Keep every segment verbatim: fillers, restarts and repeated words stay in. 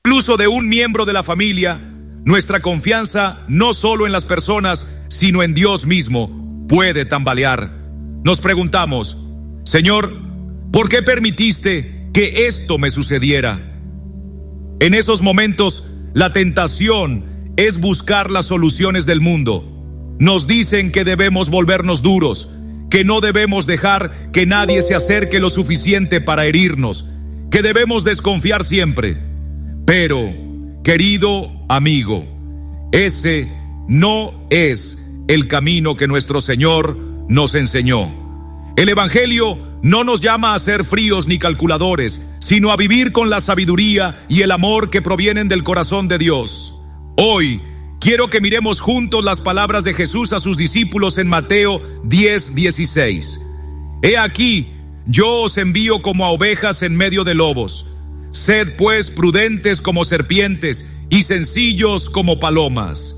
incluso de un miembro de la familia, nuestra confianza no solo en las personas, sino en Dios mismo, puede tambalear. Nos preguntamos: Señor, ¿por qué permitiste que esto me sucediera? En esos momentos, la tentación es buscar las soluciones del mundo. Nos dicen que debemos volvernos duros, que no debemos dejar que nadie se acerque lo suficiente para herirnos, que debemos desconfiar siempre. Pero, querido amigo, ese no es el camino que nuestro Señor nos enseñó. El Evangelio no nos llama a ser fríos ni calculadores, sino a vivir con la sabiduría y el amor que provienen del corazón de Dios. Hoy quiero que miremos juntos las palabras de Jesús a sus discípulos en Mateo diez, dieciséis. He aquí, yo os envío como a ovejas en medio de lobos. Sed pues prudentes como serpientes y sencillos como palomas.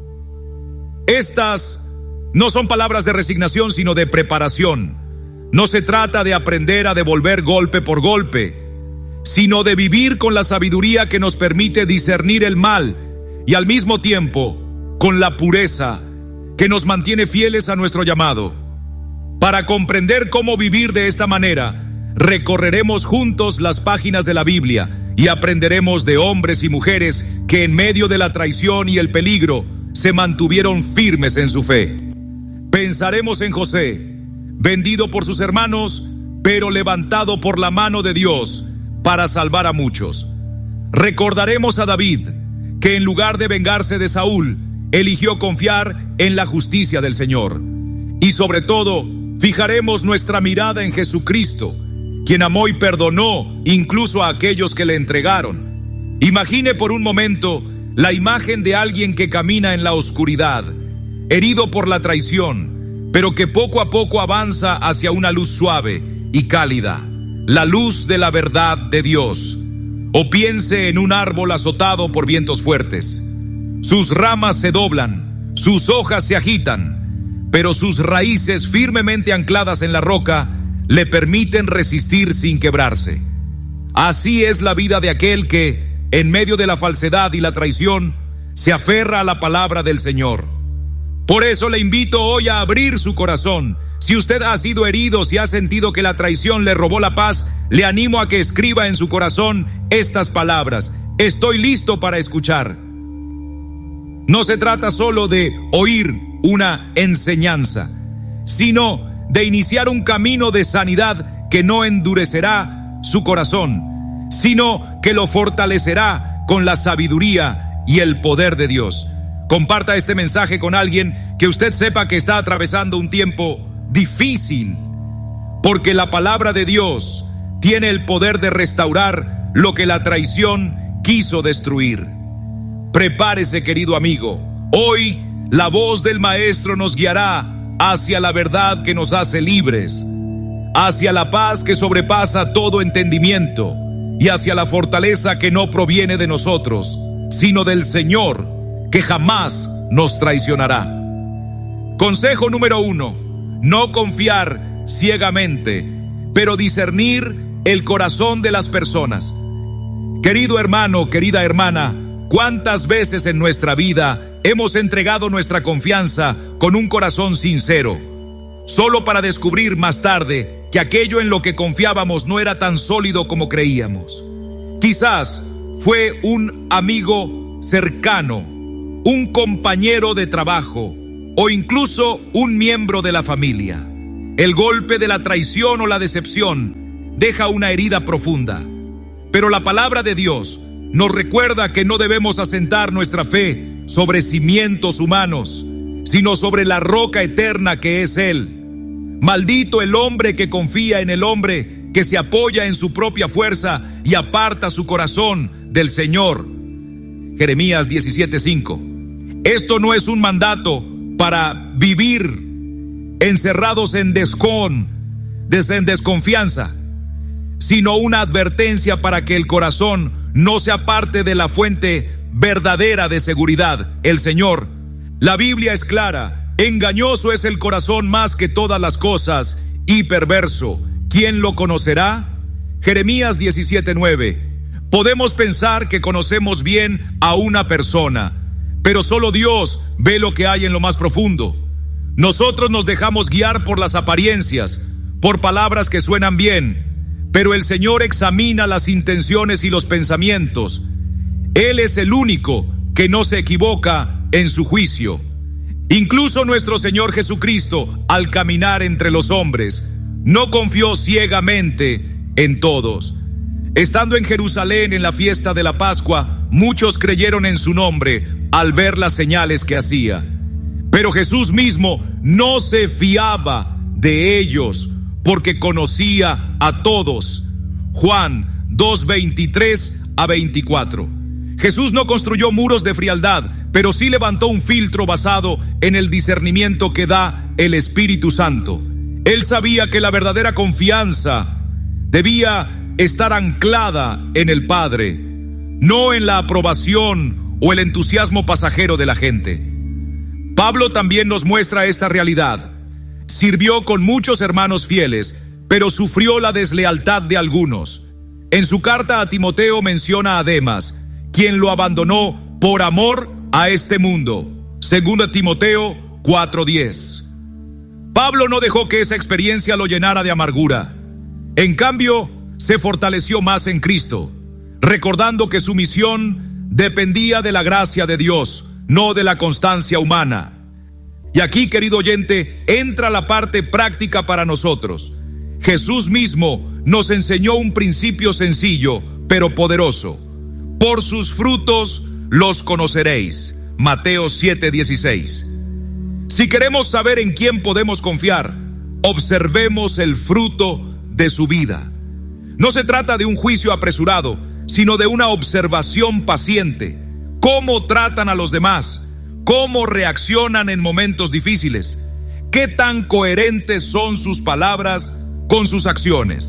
Estas no son palabras de resignación, sino de preparación. No se trata de aprender a devolver golpe por golpe, sino de vivir con la sabiduría que nos permite discernir el mal y al mismo tiempo con la pureza que nos mantiene fieles a nuestro llamado. Para comprender cómo vivir de esta manera, recorreremos juntos las páginas de la Biblia y aprenderemos de hombres y mujeres que en medio de la traición y el peligro se mantuvieron firmes en su fe. Pensaremos en José, vendido por sus hermanos, pero levantado por la mano de Dios para salvar a muchos. Recordaremos a David, que en lugar de vengarse de Saúl, eligió confiar en la justicia del Señor. Y sobre todo, fijaremos nuestra mirada en Jesucristo, quien amó y perdonó incluso a aquellos que le entregaron. Imagine por un momento la imagen de alguien que camina en la oscuridad, herido por la traición, pero que poco a poco avanza hacia una luz suave y cálida, la luz de la verdad de Dios. O piense en un árbol azotado por vientos fuertes. Sus ramas se doblan, sus hojas se agitan, pero sus raíces firmemente ancladas en la roca le permiten resistir sin quebrarse. Así es la vida de aquel que, en medio de la falsedad y la traición, se aferra a la palabra del Señor. Por eso le invito hoy a abrir su corazón. Si usted ha sido herido, si ha sentido que la traición le robó la paz, le animo a que escriba en su corazón estas palabras: estoy listo para escuchar. No se trata solo de oír una enseñanza, sino de iniciar un camino de sanidad que no endurecerá su corazón, sino que lo fortalecerá con la sabiduría y el poder de Dios. Comparta este mensaje con alguien que usted sepa que está atravesando un tiempo difícil, porque la palabra de Dios tiene el poder de restaurar lo que la traición quiso destruir. Prepárese, querido amigo. Hoy la voz del Maestro nos guiará hacia la verdad que nos hace libres, hacia la paz que sobrepasa todo entendimiento y hacia la fortaleza que no proviene de nosotros, sino del Señor, que jamás nos traicionará. Consejo número uno: no confiar ciegamente, pero discernir el corazón de las personas. Querido hermano, querida hermana, ¿cuántas veces en nuestra vida hemos entregado nuestra confianza con un corazón sincero, solo para descubrir más tarde que aquello en lo que confiábamos no era tan sólido como creíamos? Quizás fue un amigo cercano, un compañero de trabajo o incluso un miembro de la familia. El golpe de la traición o la decepción deja una herida profunda, pero la palabra de Dios nos recuerda que no debemos asentar nuestra fe sobre cimientos humanos, sino sobre la roca eterna que es Él. Maldito el hombre que confía en el hombre, que se apoya en su propia fuerza y aparta su corazón del Señor. Jeremías diecisiete cinco. Esto no es un mandato para vivir encerrados en descon, en desconfianza, sino una advertencia para que el corazón no se aparte de la fuente verdadera de seguridad, el Señor. La Biblia es clara: engañoso es el corazón más que todas las cosas y perverso. ¿Quién lo conocerá? Jeremías diecisiete nueve. Podemos pensar que conocemos bien a una persona, pero solo Dios ve lo que hay en lo más profundo. Nosotros nos dejamos guiar por las apariencias, por palabras que suenan bien, pero el Señor examina las intenciones y los pensamientos. Él es el único que no se equivoca en su juicio. Incluso nuestro Señor Jesucristo, al caminar entre los hombres, no confió ciegamente en todos. Estando en Jerusalén en la fiesta de la Pascua, muchos creyeron en su nombre al ver las señales que hacía. Pero Jesús mismo no se fiaba de ellos porque conocía a todos. Juan dos, veintitrés a veinticuatro. Jesús no construyó muros de frialdad, pero sí levantó un filtro basado en el discernimiento que da el Espíritu Santo. Él sabía que la verdadera confianza debía estar anclada en el Padre, no en la aprobación o el entusiasmo pasajero de la gente. Pablo también nos muestra esta realidad. Sirvió con muchos hermanos fieles, pero sufrió la deslealtad de algunos. En su carta a Timoteo menciona a Demas, quien lo abandonó por amor a este mundo. Segunda Timoteo cuatro diez. Pablo no dejó que esa experiencia lo llenara de amargura. En cambio, se fortaleció más en Cristo, recordando que su misión dependía de la gracia de Dios, no de la constancia humana. Y aquí, querido oyente, entra la parte práctica para nosotros. Jesús mismo nos enseñó un principio sencillo, pero poderoso. Por sus frutos los conoceréis. Mateo siete dieciséis. Si queremos saber en quién podemos confiar, observemos el fruto de su vida. No se trata de un juicio apresurado, sino de una observación paciente. ¿Cómo tratan a los demás? ¿Cómo reaccionan en momentos difíciles? ¿Qué tan coherentes son sus palabras con sus acciones?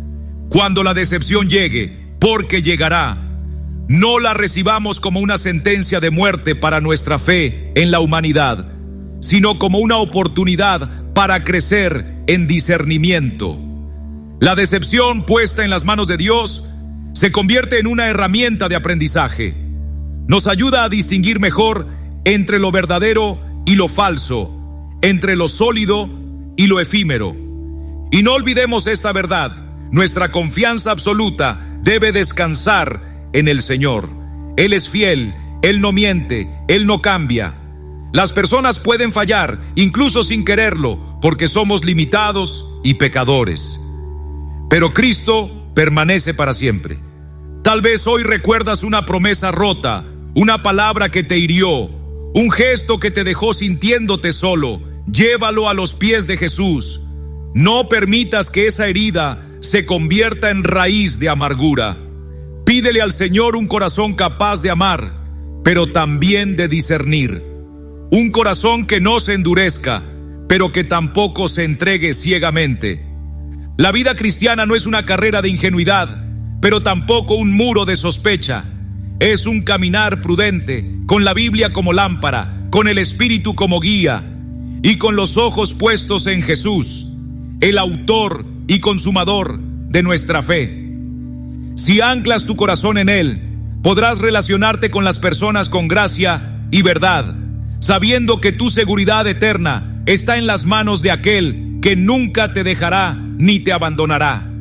Cuando la decepción llegue, porque llegará, no la recibamos como una sentencia de muerte para nuestra fe en la humanidad, sino como una oportunidad para crecer en discernimiento. La decepción puesta en las manos de Dios se convierte en una herramienta de aprendizaje. Nos ayuda a distinguir mejor entre lo verdadero y lo falso, entre lo sólido y lo efímero. Y no olvidemos esta verdad: nuestra confianza absoluta debe descansar en el Señor. Él es fiel, Él no miente, Él no cambia. Las personas pueden fallar, incluso sin quererlo, porque somos limitados y pecadores. Pero Cristo permanece para siempre. Tal vez hoy recuerdas una promesa rota, una palabra que te hirió, un gesto que te dejó sintiéndote solo. Llévalo a los pies de Jesús. No permitas que esa herida se convierta en raíz de amargura. Pídele al Señor un corazón capaz de amar, pero también de discernir. Un corazón que no se endurezca, pero que tampoco se entregue ciegamente. La vida cristiana no es una carrera de ingenuidad, pero tampoco un muro de sospecha. Es un caminar prudente, con la Biblia como lámpara, con el Espíritu como guía, y con los ojos puestos en Jesús, el autor y consumador de nuestra fe. Si anclas tu corazón en Él, podrás relacionarte con las personas con gracia y verdad, sabiendo que tu seguridad eterna está en las manos de aquel que nunca te dejará ni te abandonará.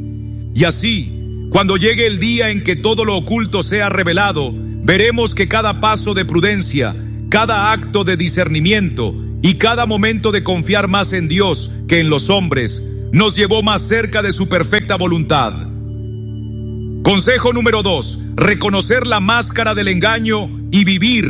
Y así, cuando llegue el día en que todo lo oculto sea revelado, veremos que cada paso de prudencia, cada acto de discernimiento y cada momento de confiar más en Dios que en los hombres nos llevó más cerca de su perfecta voluntad. Consejo número dos: reconocer la máscara del engaño y vivir